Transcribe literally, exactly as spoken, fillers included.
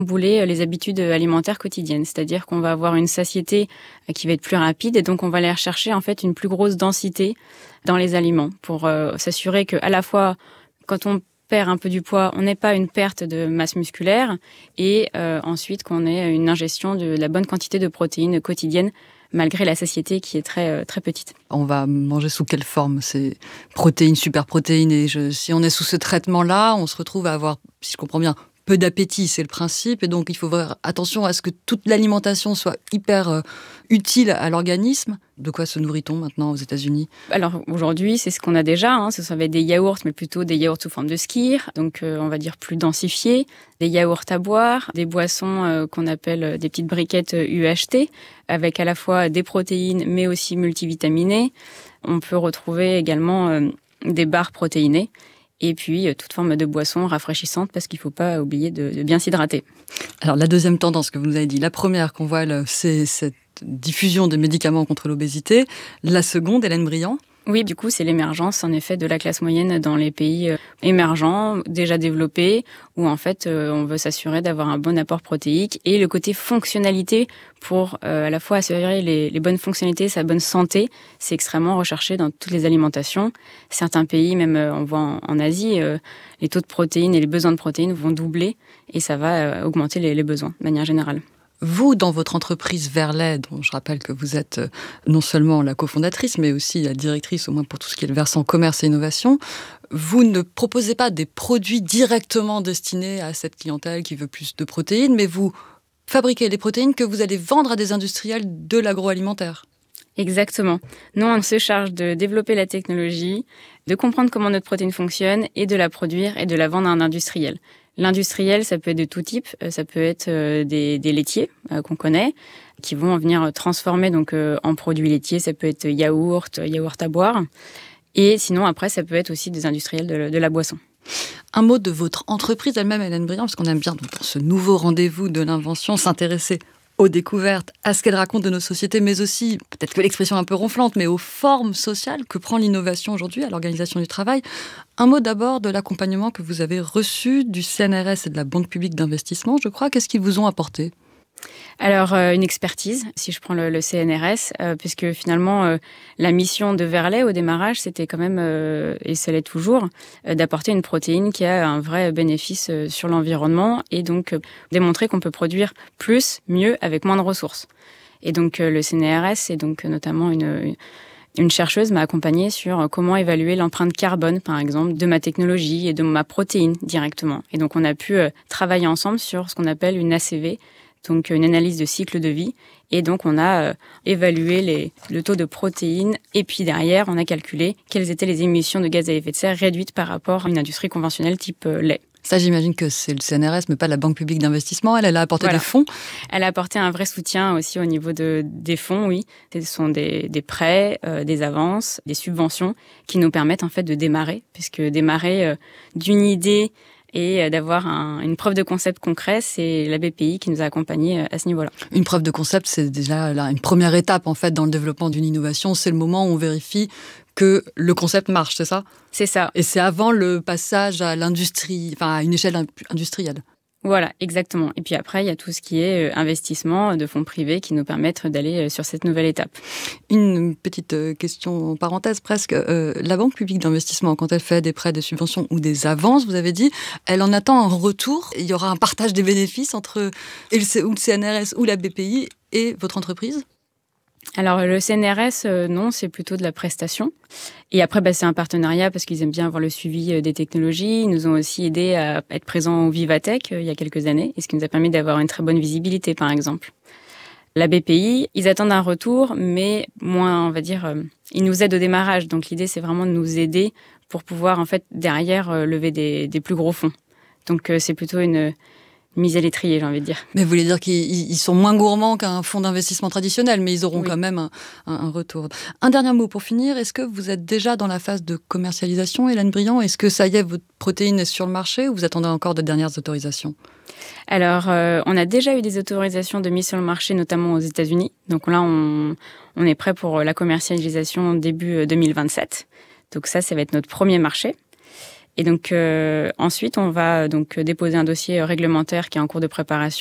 chambouler les habitudes alimentaires quotidiennes. C'est-à-dire qu'on va avoir une satiété qui va être plus rapide et donc on va aller rechercher en fait une plus grosse densité dans les aliments pour euh, s'assurer qu'à la fois, quand on perd un peu du poids, on n'ait pas une perte de masse musculaire et euh, ensuite qu'on ait une ingestion de la bonne quantité de protéines quotidiennes malgré la satiété qui est très, très petite. On va manger sous quelle forme? C'est protéines, super protéines, et je, si on est sous ce traitement-là, on se retrouve à avoir, si je comprends bien, peu d'appétit, c'est le principe, et donc il faut faire attention à ce que toute l'alimentation soit hyper euh, utile à l'organisme. De quoi se nourrit-on maintenant aux États-Unis? Alors aujourd'hui, c'est ce qu'on a déjà, hein. Ça va être des yaourts, mais plutôt des yaourts sous forme de skyr, donc euh, on va dire plus densifiés, des yaourts à boire, des boissons euh, qu'on appelle des petites briquettes U H T, avec à la fois des protéines, mais aussi multivitaminées. On peut retrouver également euh, des barres protéinées. Et puis, euh, toute forme de boisson rafraîchissante, parce qu'il ne faut pas oublier de, de bien s'hydrater. Alors, la deuxième tendance que vous nous avez dit, la première qu'on voit, c'est cette diffusion de médicaments contre l'obésité. La seconde, Hélène Briand? Oui, du coup, c'est l'émergence, en effet, de la classe moyenne dans les pays émergents, déjà développés, où, en fait, on veut s'assurer d'avoir un bon apport protéique et le côté fonctionnalité pour euh, à la fois assurer les, les bonnes fonctionnalités, sa bonne santé, c'est extrêmement recherché dans toutes les alimentations. Certains pays, même on voit en, en Asie, euh, les taux de protéines et les besoins de protéines vont doubler et ça va euh, augmenter les, les besoins de manière générale. Vous, dans votre entreprise Verlet, dont je rappelle que vous êtes non seulement la cofondatrice, mais aussi la directrice, au moins pour tout ce qui est le versant commerce et innovation, vous ne proposez pas des produits directement destinés à cette clientèle qui veut plus de protéines, mais vous fabriquez les protéines que vous allez vendre à des industriels de l'agroalimentaire. Exactement. Nous, on se charge de développer la technologie, de comprendre comment notre protéine fonctionne et de la produire et de la vendre à un industriel. L'industriel, ça peut être de tout type. Ça peut être des, des laitiers euh, qu'on connaît, qui vont venir transformer donc euh, en produits laitiers. Ça peut être yaourt, yaourt à boire. Et sinon, après, ça peut être aussi des industriels de, de la boisson. Un mot de votre entreprise elle-même, Hélène Briand, parce qu'on aime bien, dans ce nouveau rendez-vous de l'invention, s'intéresser aux découvertes, à ce qu'elle raconte de nos sociétés, mais aussi, peut-être que l'expression est un peu ronflante, mais aux formes sociales que prend l'innovation aujourd'hui à l'organisation du travail. Un mot d'abord de l'accompagnement que vous avez reçu du C N R S et de la Banque publique d'investissement, je crois. Qu'est-ce qu'ils vous ont apporté ? Alors, euh, une expertise, si je prends le, le C N R S, euh, puisque finalement, euh, la mission de Verlet au démarrage, c'était quand même, euh, et ça l'est toujours, euh, d'apporter une protéine qui a un vrai bénéfice euh, sur l'environnement et donc euh, démontrer qu'on peut produire plus, mieux, avec moins de ressources. Et donc, euh, le C N R S, et donc euh, notamment une... Une chercheuse m'a accompagnée sur comment évaluer l'empreinte carbone, par exemple, de ma technologie et de ma protéine directement. Et donc, on a pu euh, travailler ensemble sur ce qu'on appelle une A C V, donc une analyse de cycle de vie. Et donc, on a euh, évalué les, le taux de protéines. Et puis derrière, on a calculé quelles étaient les émissions de gaz à effet de serre réduites par rapport à une industrie conventionnelle type euh, lait. Ça, j'imagine que c'est le C N R S, mais pas la Banque publique d'investissement. Elle, elle a apporté voilà. des fonds. Elle a apporté un vrai soutien aussi au niveau de, des fonds, oui. Ce sont des, des prêts, euh, des avances, des subventions qui nous permettent en fait de démarrer, puisque démarrer euh, d'une idée et d'avoir un, une preuve de concept concret, c'est la B P I qui nous a accompagnés à ce niveau-là. Une preuve de concept, c'est déjà là, une première étape en fait dans le développement d'une innovation. C'est le moment où on vérifie que le concept marche, c'est ça ? C'est ça. Et c'est avant le passage à l'industrie, enfin à une échelle industrielle. Voilà, exactement. Et puis après, il y a tout ce qui est investissement de fonds privés qui nous permettent d'aller sur cette nouvelle étape. Une petite question en parenthèse presque. Euh, la Banque publique d'investissement, quand elle fait des prêts, des subventions ou des avances, vous avez dit, elle en attend un retour. Il y aura un partage des bénéfices entre ou le C N R S ou la B P I et votre entreprise ? Alors, le C N R S, euh, non, c'est plutôt de la prestation. Et après, bah, c'est un partenariat parce qu'ils aiment bien avoir le suivi des technologies. Ils nous ont aussi aidés à être présents au Vivatech euh, il y a quelques années, et ce qui nous a permis d'avoir une très bonne visibilité, par exemple. La B P I, ils attendent un retour, mais moins, on va dire, euh, ils nous aident au démarrage. Donc, l'idée, c'est vraiment de nous aider pour pouvoir, en fait, derrière, euh, lever des, des plus gros fonds. Donc, euh, c'est plutôt une... mise à l'étrier, j'ai envie de dire. Mais vous voulez dire qu'ils sont moins gourmands qu'un fonds d'investissement traditionnel, mais ils auront oui. quand même un, un, un retour. Un dernier mot pour finir. Est-ce que vous êtes déjà dans la phase de commercialisation, Hélène Briand ? Est-ce que ça y est, votre protéine est sur le marché ou vous attendez encore de dernières autorisations ? Alors, euh, on a déjà eu des autorisations de mise sur le marché, notamment aux États-Unis. Donc là, on, on est prêt pour la commercialisation début deux mille vingt-sept. Donc ça, ça va être notre premier marché. Et donc euh, ensuite, on va donc déposer un dossier réglementaire qui est en cours de préparation